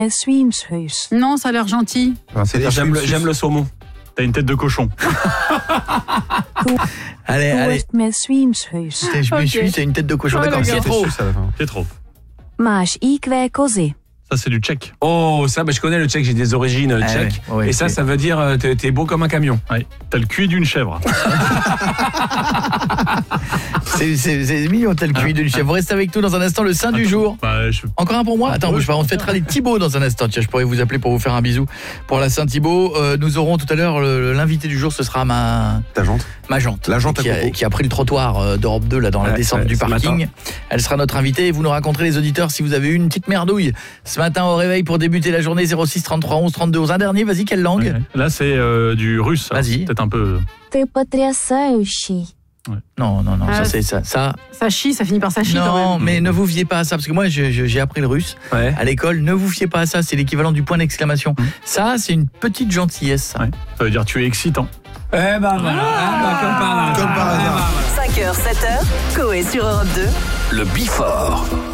Swiemshuis. Non, ça a l'air gentil. J'aime le saumon. T'as une tête de cochon. Allez. Met Swiemshuis. Je me suis, c'est une tête de cochon. Oh, D'accord, d'accord. c'est trop. Pietro. Maas ikwe kozy. Ça, c'est du tchèque. Oh, ça, je connais le tchèque, j'ai des origines tchèques. ouais, et ça veut dire t'es beau comme un camion. Ouais. T'as le cuit d'une chèvre. C'est mignon, tel cuit d'une chèvre. Vous restez avec nous dans un instant, le sein du jour. Encore un pour moi. Attends, bouge pas, on fêtera les Thibaut dans un instant. Tiens, je pourrais vous appeler pour vous faire un bisou pour la Saint-Thibaut. Nous aurons tout à l'heure l'invité du jour, ce sera ma jante. La jante à coco. Qui a pris le trottoir d'Europe 2 là dans la descente du parking. Elle sera notre invitée et vous nous raconterez, les auditeurs, si vous avez eu une petite merdouille ce matin au réveil pour débuter la journée. 06 33 11 32 11. Un dernier, vas-y, quelle langue? Ouais. Là, c'est du russe. Vas-y. Peut-être un peu... Ты потрясающий. Non, ça c'est ça. Ça chie, ça finit par ça chie quand même. Non, mais ne vous fiez pas à ça, parce que moi j'ai appris le russe à l'école. Ne vous fiez pas à ça, c'est l'équivalent du point d'exclamation. Ça, c'est une petite gentillesse. Ça. Ouais. Ça veut dire tu es excitant. Eh ben voilà, Comme par hasard. 5h, 7h, Coé sur Europe 2. Le Before.